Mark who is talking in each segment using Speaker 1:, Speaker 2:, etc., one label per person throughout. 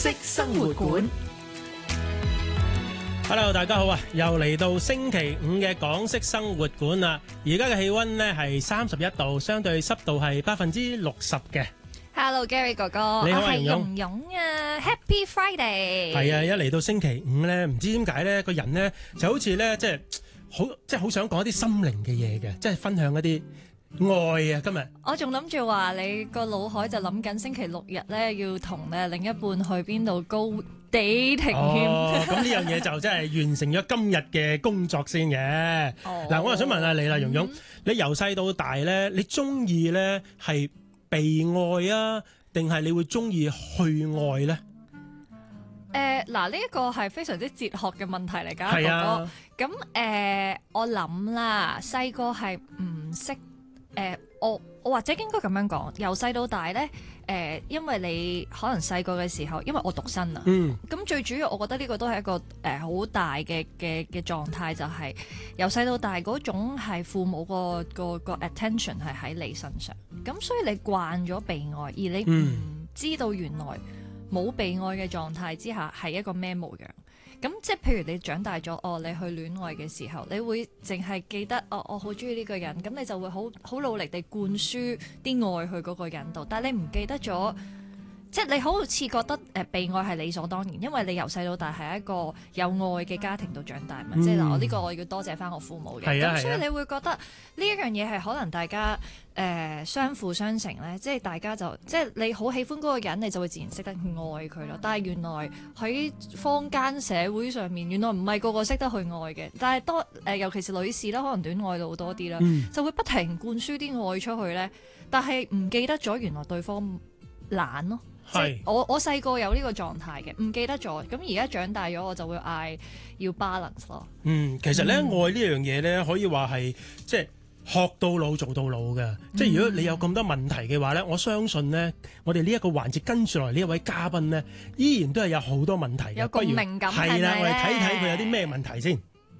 Speaker 1: 式生活館。
Speaker 2: Hello， 大家好啊！又嚟到星期五嘅港式生活館啦。而家嘅氣溫呢係31度，相對濕度係60%嘅。
Speaker 3: Hello Gary 哥哥，
Speaker 2: 你好
Speaker 3: 我係
Speaker 2: 容
Speaker 3: 蓉蓉啊 ，Happy Friday！
Speaker 2: 係啊，一嚟到星期五呢，唔知點解呢個人呢就好似呢，即係好想講一啲心靈嘅嘢嘅，即係分享一啲愛啊！今日
Speaker 3: 我仲諗住話你個腦海就諗緊星期六日咧要同另一半去邊度高地停添。
Speaker 2: 咁呢樣嘢就真係完成咗今日嘅工作先嘅。嗱，我又想問下你啦，蓉蓉，你由細到大咧，你中意咧係被愛啊，定係你會中意去愛咧？
Speaker 3: 嗱，呢一個係非常之哲學嘅問題嚟㗎，
Speaker 2: 係啊。
Speaker 3: 哥哥。咁我諗啦，細個係唔識我或者應該咁樣講，由細到大咧，因為你可能細個嘅時候，因為我獨身啊，咁最主要我覺得呢個都係一個好大嘅狀態，就係由細到大嗰種係父母個 attention 係喺你身上，咁所以你慣咗被愛，而你唔知道原來冇被愛嘅狀態之下係一個咩模樣。咁即係譬如你長大咗，你去戀愛嘅時候，你會淨係記得我好中意呢個人，咁你就會好努力地灌輸啲愛去嗰個人度，但係你唔記得咗，即係你好似覺得被愛係理所當然，因為你由細到大係一個有愛嘅家庭度長大嘛，即係嗱，我呢個我要多謝翻我父母嘅，咁所以你會覺得呢一樣嘢係可能大家相輔相成咧，即係大家就即係你好喜歡嗰個人，你就會自然識得去愛佢咯。但係原來喺坊間社會上面，原來唔係個個識得去愛嘅。但係尤其是女士啦，可能戀愛到多啲啦，就會不停灌輸啲愛出去咧。但係唔記得咗原來對方懶咯。係我細個有呢個狀態嘅，唔記得咗。咁而家長大咗，我就會嗌要 balance 咯。
Speaker 2: 其實咧愛呢樣嘢咧，可以話係即係學到老做到老嘅。即係如果你有咁多問題嘅話咧，我相信咧，我哋呢一個環節跟住落嚟呢一位嘉賓咧，依然都係有好多問題嘅。
Speaker 3: 有共鳴感
Speaker 2: 係啦，我哋睇睇佢有啲咩問題先。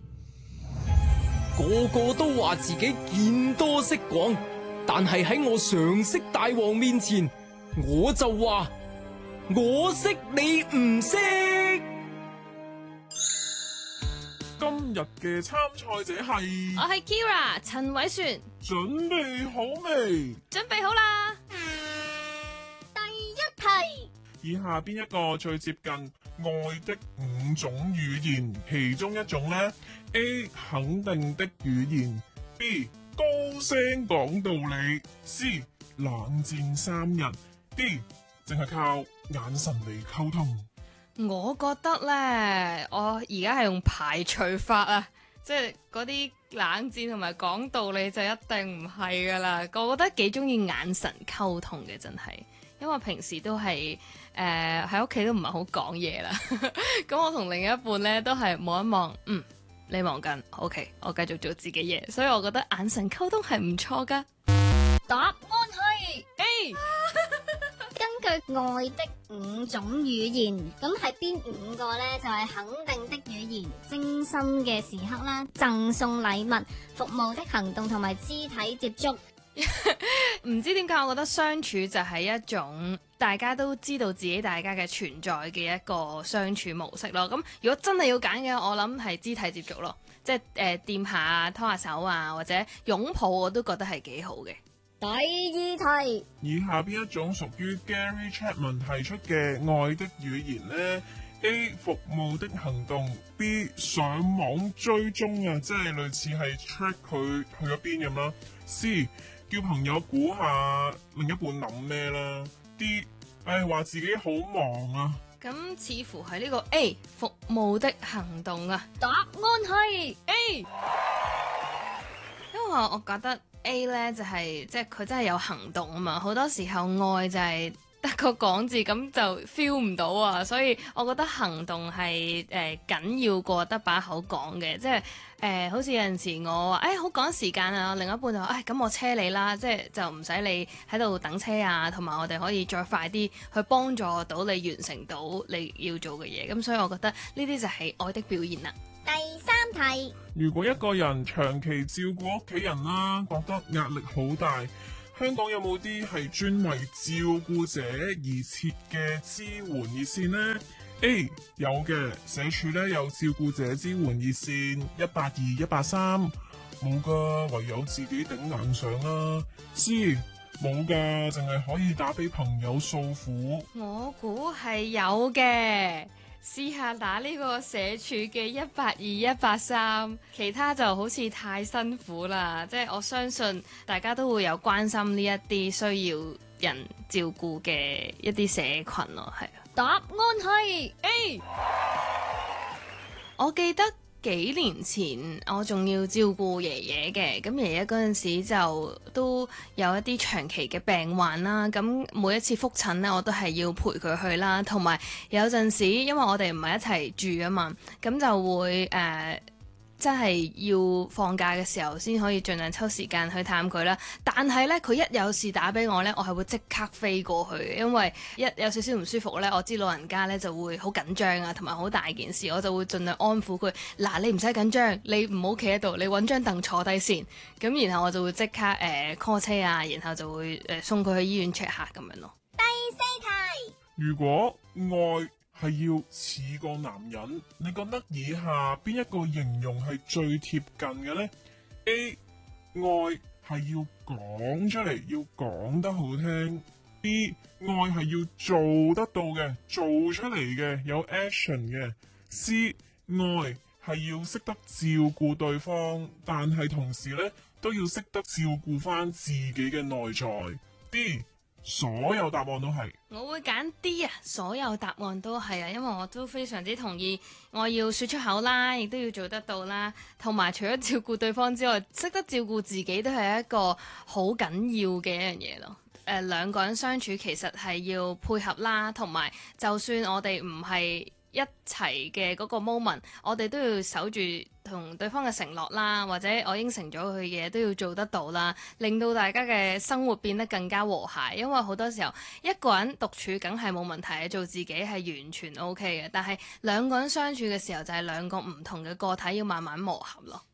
Speaker 1: 個個都話自己見多識廣，但係喺我常識大王面前，我就話我識你唔識。
Speaker 4: 今日嘅參賽者係，
Speaker 5: 我係 Kira 陳偉璇，
Speaker 4: 準備好未？
Speaker 5: 準備好啦。
Speaker 6: 第一題，
Speaker 4: 以下邊一個最接近愛的5種語言？其中一種呢 A 肯定的語言， B 高聲講道理， C 冷戰3日， D 淨係靠眼神嚟溝通。
Speaker 5: 我覺得咧，我而家係用排除法啊，即係嗰啲冷戰同埋講道理就一定唔係噶啦。我覺得幾中意眼神溝通嘅，真係，因為平時都係喺屋企都唔係好講嘢啦。咁我同另一半咧都係望一望，你忙緊 ，OK， 我繼續做自己嘢，所以我覺得眼神溝通係唔錯噶。
Speaker 6: 答案係
Speaker 5: A。
Speaker 6: 根據愛的5種語言，咁係邊5個呢？就係肯定的語言、精心嘅時刻啦、贈送禮物、服務的行動同埋肢體接觸。
Speaker 5: 唔知點解，我覺得相處就係一種大家都知道自己大家嘅存在嘅一個相處模式咯。咁如果真係要揀嘅，我諗係肢體接觸咯，即係掂下、拖下手啊，或者擁抱，我都覺得係幾好嘅。
Speaker 6: 第二題，
Speaker 4: 以下邊一種屬於 Gary Chapman 提出嘅愛的語言呢？ A 服務的行動， B 上網追蹤啊，即係類似係 check 佢去咗邊咁啦， C 叫朋友估下另一半諗咩啦， D 話自己好忙啊。
Speaker 5: 咁似乎係呢個 A 服務的行動啊。
Speaker 6: 答案係
Speaker 5: A， 因為我覺得A 咧就係即係佢真係有行動啊嘛，好多時候愛就係得個講字咁就 feel 唔到啊，所以我覺得行動係緊要過得把口講嘅，即係好似有陣時我話好趕時間啊，另一半就話咁我車你啦，即係就唔使你喺度等車啊，同埋我哋可以再快啲去幫助到你完成到你要做嘅嘢，咁所以我覺得呢啲就係愛的表現啦。
Speaker 6: 第三題，
Speaker 4: 如果一個人長期照顧屋企人啦，覺得壓力好大， 香港有冇啲係專為照顧者而設嘅支援熱線呢？ A 有嘅，社署咧有照顧者支援熱線182-183，冇噶，唯有自己頂硬上啦。C 冇噶，淨係可以打俾朋友訴苦。
Speaker 5: 我估係有嘅，試下打呢個社署嘅182-183，其他就好似太辛苦啦。即係我相信大家都會有關心呢一啲需要人照顧嘅一啲社群咯，係啊。
Speaker 3: 答案係 A。
Speaker 5: 我記得幾年前我仲要照顧爺爺嘅，咁爺爺嗰陣時就都有一啲長期嘅病患啦，咁每一次覆診呢，我都係要陪佢去啦，同埋有陣時因為我哋唔係一齊住啊嘛，咁就會真係要放假嘅時候先可以盡量抽時間去探佢啦。但係呢，佢一有事打俾我呢，我係會即刻飛過去，因為一有少少唔舒服呢，我知老人家呢就會好緊張啊，同埋好大件事，我就會盡量安撫佢。嗱，你唔使緊張，你唔好企喺度，你揾張凳坐低先。咁然後我就會即刻call 車啊，然後就會送佢去醫院 check 下咁樣咯。
Speaker 6: 第四題，
Speaker 4: 如果愛係要似個男人，你覺得以下邊一個形容係最貼近嘅呢？ A 愛係要講出嚟，要講得好聽。 B 愛係要做得到嘅，做出嚟嘅，有 action 嘅。 C 愛係要識得照顧對方，但係同時呢都要識得照顧翻自己嘅內在。 D 所有答案都係。
Speaker 5: 我會揀 D 啊，所有答案都係啊，因為我都非常之同意，我要說出口啦，亦都要做得到啦，同埋除咗照顧對方之外，識得照顧自己都係一個好緊要嘅一樣嘢咯。兩個人相處其實係要配合啦，同埋就算我哋唔係一齊嘅嗰個 moment， 我哋都要守住同對方嘅承諾啦，或者我應承咗佢嘅嘢都要做得到啦，令到大家嘅生活變得更加和諧。因為好多時候一個人獨處梗係冇問題，做自己係完全 OK 嘅，但係兩個人相處嘅時候就係兩個唔同嘅個體要慢慢磨合咯。